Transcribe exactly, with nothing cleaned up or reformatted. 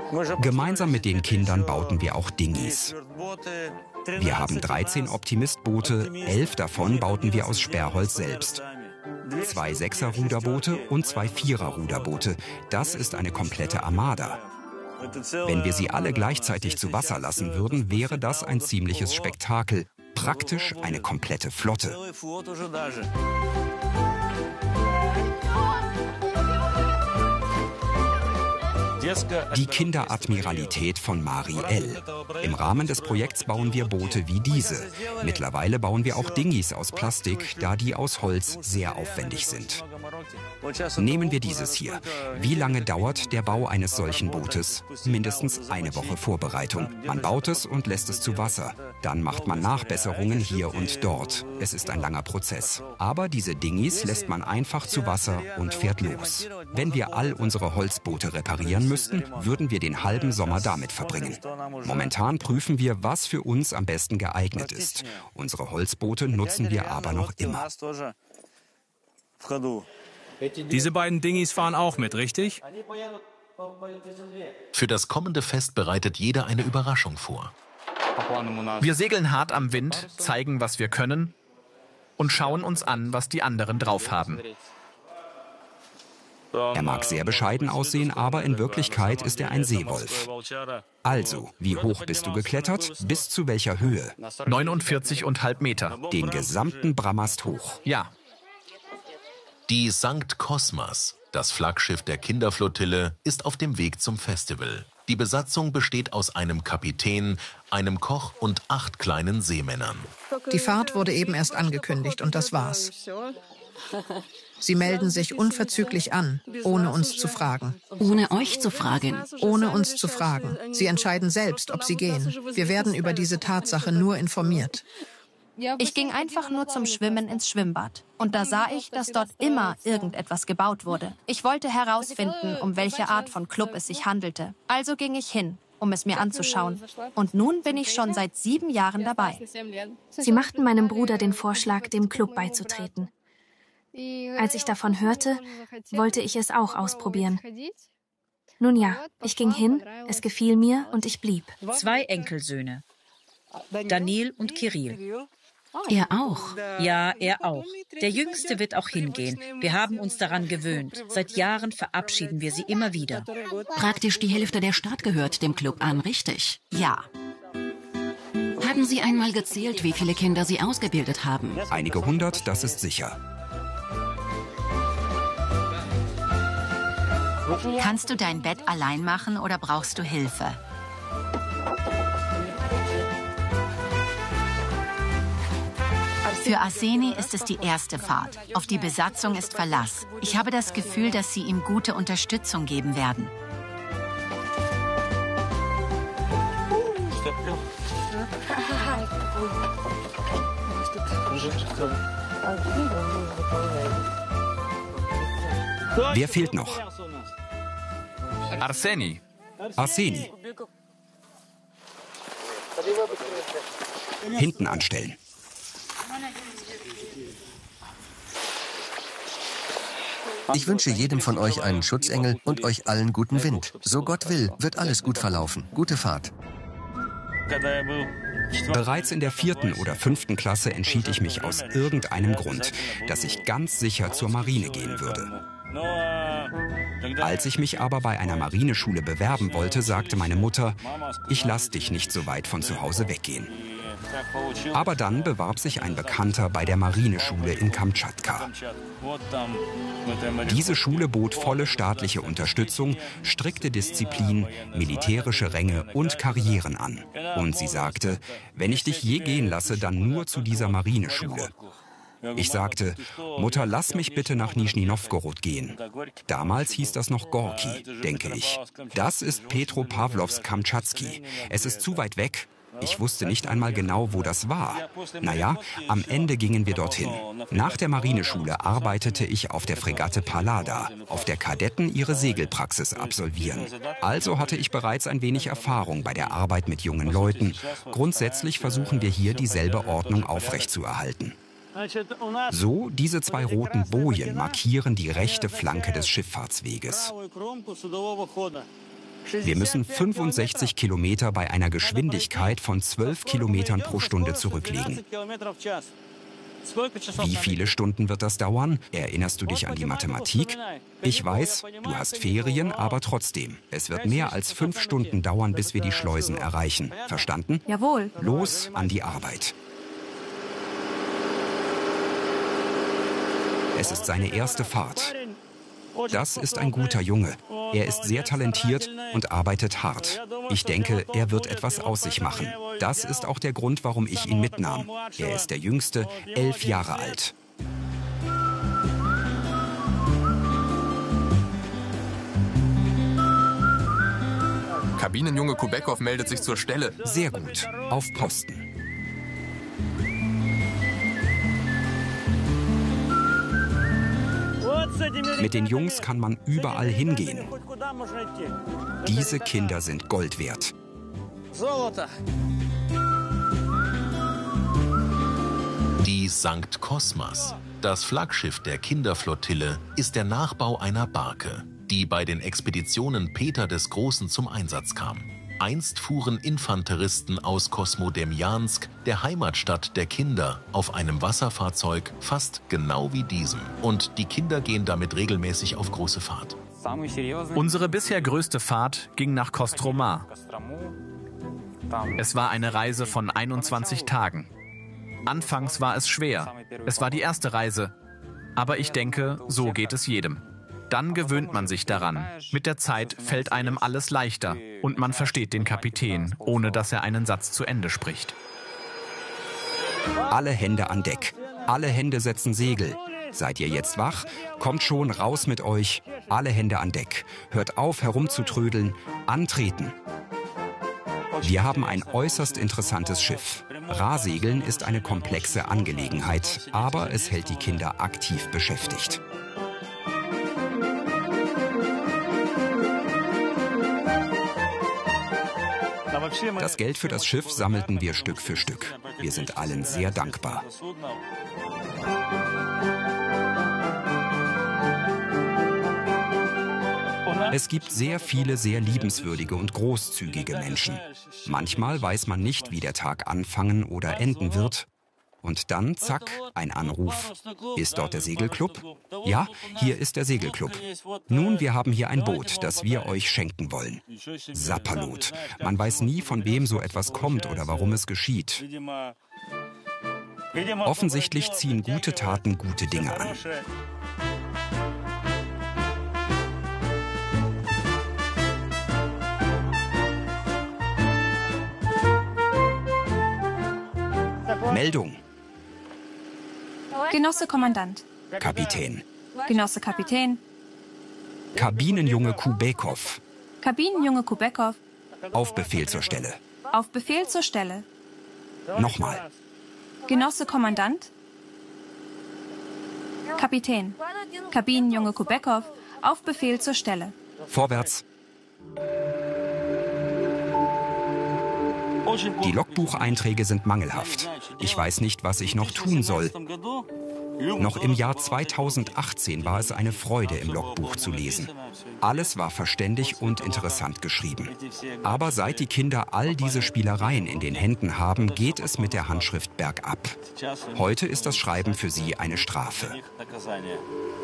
Gemeinsam mit den Kindern bauten wir auch Dinghies. Wir haben dreizehn Optimist-Boote, elf davon bauten wir aus Sperrholz selbst. Zwei Sechser-Ruderboote und zwei Vierer-Ruderboote. Das ist eine komplette Armada. Wenn wir sie alle gleichzeitig zu Wasser lassen würden, wäre das ein ziemliches Spektakel. Praktisch eine komplette Flotte. Die Kinderadmiralität von Mariel. Im Rahmen des Projekts bauen wir Boote wie diese. Mittlerweile bauen wir auch Dinghies aus Plastik, da die aus Holz sehr aufwendig sind. Nehmen wir dieses hier. Wie lange dauert der Bau eines solchen Bootes? Mindestens eine Woche Vorbereitung. Man baut es und lässt es zu Wasser. Dann macht man Nachbesserungen hier und dort. Es ist ein langer Prozess. Aber diese Dinghies lässt man einfach zu Wasser und fährt los. Wenn wir all unsere Holzboote reparieren müssten, würden wir den halben Sommer damit verbringen. Momentan prüfen wir, was für uns am besten geeignet ist. Unsere Holzboote nutzen wir aber noch immer. Diese beiden Dinghies fahren auch mit, richtig? Für das kommende Fest bereitet jeder eine Überraschung vor. Wir segeln hart am Wind, zeigen, was wir können und schauen uns an, was die anderen drauf haben. Er mag sehr bescheiden aussehen, aber in Wirklichkeit ist er ein Seewolf. Also, wie hoch bist du geklettert? Bis zu welcher Höhe? neunundvierzig Komma fünf Meter. Den gesamten Bramast hoch. Ja. Die Sankt Cosmas, das Flaggschiff der Kinderflottille, ist auf dem Weg zum Festival. Die Besatzung besteht aus einem Kapitän, einem Koch und acht kleinen Seemännern. Die Fahrt wurde eben erst angekündigt und das war's. Sie melden sich unverzüglich an, ohne uns zu fragen. Ohne euch zu fragen? Ohne uns zu fragen. Sie entscheiden selbst, ob sie gehen. Wir werden über diese Tatsache nur informiert. Ich ging einfach nur zum Schwimmen ins Schwimmbad. Und da sah ich, dass dort immer irgendetwas gebaut wurde. Ich wollte herausfinden, um welche Art von Club es sich handelte. Also ging ich hin, um es mir anzuschauen. Und nun bin ich schon seit sieben Jahren dabei. Sie machten meinem Bruder den Vorschlag, dem Club beizutreten. Als ich davon hörte, wollte ich es auch ausprobieren. Nun ja, ich ging hin, es gefiel mir und ich blieb. Zwei Enkelsöhne, Daniil und Kirill. Er auch? Ja, er auch. Der Jüngste wird auch hingehen. Wir haben uns daran gewöhnt. Seit Jahren verabschieden wir sie immer wieder. Praktisch die Hälfte der Stadt gehört dem Club an, richtig? Ja. Haben Sie einmal gezählt, wie viele Kinder Sie ausgebildet haben? Einige hundert, das ist sicher. Kannst du dein Bett allein machen oder brauchst du Hilfe? Für Arseni ist es die erste Fahrt. Auf die Besatzung ist Verlass. Ich habe das Gefühl, dass sie ihm gute Unterstützung geben werden. Wer fehlt noch? Arseni. Arseni. Hinten anstellen. Ich wünsche jedem von euch einen Schutzengel und euch allen guten Wind. So Gott will, wird alles gut verlaufen. Gute Fahrt. Bereits in der vierten oder fünften Klasse entschied ich mich aus irgendeinem Grund, dass ich ganz sicher zur Marine gehen würde. Als ich mich aber bei einer Marineschule bewerben wollte, sagte meine Mutter, ich lass dich nicht so weit von zu Hause weggehen. Aber dann bewarb sich ein Bekannter bei der Marineschule in Kamtschatka. Diese Schule bot volle staatliche Unterstützung, strikte Disziplin, militärische Ränge und Karrieren an. Und sie sagte, wenn ich dich je gehen lasse, dann nur zu dieser Marineschule. Ich sagte, Mutter, lass mich bitte nach Nischni Nowgorod gehen. Damals hieß das noch Gorki, denke ich. Das ist Petropawlowsk-Kamtschatski. Es ist zu weit weg. Ich wusste nicht einmal genau, wo das war. Naja, am Ende gingen wir dorthin. Nach der Marineschule arbeitete ich auf der Fregatte Pallada, auf der Kadetten ihre Segelpraxis absolvieren. Also hatte ich bereits ein wenig Erfahrung bei der Arbeit mit jungen Leuten. Grundsätzlich versuchen wir hier dieselbe Ordnung aufrechtzuerhalten. So, diese zwei roten Bojen markieren die rechte Flanke des Schifffahrtsweges. Wir müssen fünfundsechzig Kilometer bei einer Geschwindigkeit von zwölf Kilometern pro Stunde zurücklegen. Wie viele Stunden wird das dauern? Erinnerst du dich an die Mathematik? Ich weiß, du hast Ferien, aber trotzdem. Es wird mehr als fünf Stunden dauern, bis wir die Schleusen erreichen. Verstanden? Jawohl. Los an die Arbeit. Es ist seine erste Fahrt. Das ist ein guter Junge. Er ist sehr talentiert und arbeitet hart. Ich denke, er wird etwas aus sich machen. Das ist auch der Grund, warum ich ihn mitnahm. Er ist der Jüngste, elf Jahre alt. Kabinenjunge Kubekov meldet sich zur Stelle. Sehr gut. Auf Posten. Mit den Jungs kann man überall hingehen. Diese Kinder sind Gold wert. Die Sankt Kosmas, das Flaggschiff der Kinderflottille, ist der Nachbau einer Barke, die bei den Expeditionen Peter des Großen zum Einsatz kam. Einst fuhren Infanteristen aus Kosmodemjansk, der Heimatstadt der Kinder, auf einem Wasserfahrzeug fast genau wie diesem. Und die Kinder gehen damit regelmäßig auf große Fahrt. Unsere bisher größte Fahrt ging nach Kostroma. Es war eine Reise von einundzwanzig Tagen. Anfangs war es schwer. Es war die erste Reise. Aber ich denke, so geht es jedem. Dann gewöhnt man sich daran. Mit der Zeit fällt einem alles leichter und man versteht den Kapitän, ohne dass er einen Satz zu Ende spricht. Alle Hände an Deck. Alle Hände setzen Segel. Seid ihr jetzt wach? Kommt schon, raus mit euch. Alle Hände an Deck. Hört auf, herumzutrödeln. Antreten. Wir haben ein äußerst interessantes Schiff. Rahsegeln ist eine komplexe Angelegenheit, aber es hält die Kinder aktiv beschäftigt. Das Geld für das Schiff sammelten wir Stück für Stück. Wir sind allen sehr dankbar. Es gibt sehr viele sehr liebenswürdige und großzügige Menschen. Manchmal weiß man nicht, wie der Tag anfangen oder enden wird. Und dann, zack, ein Anruf. Ist dort der Segelclub? Ja, hier ist der Segelclub. Nun, wir haben hier ein Boot, das wir euch schenken wollen. Sapperlot. Man weiß nie, von wem so etwas kommt oder warum es geschieht. Offensichtlich ziehen gute Taten gute Dinge an. Meldung. Genosse Kommandant. Kapitän. Genosse Kapitän. Kabinenjunge Kubekov. Kabinenjunge Kubekov. Auf Befehl zur Stelle. Auf Befehl zur Stelle. Nochmal. Genosse Kommandant. Kapitän. Kabinenjunge Kubekov. Auf Befehl zur Stelle. Vorwärts. Die Logbucheinträge sind mangelhaft. Ich weiß nicht, was ich noch tun soll. Noch im Jahr zweitausendachtzehn war es eine Freude, im Logbuch zu lesen. Alles war verständig und interessant geschrieben. Aber seit die Kinder all diese Spielereien in den Händen haben, geht es mit der Handschrift bergab. Heute ist das Schreiben für sie eine Strafe.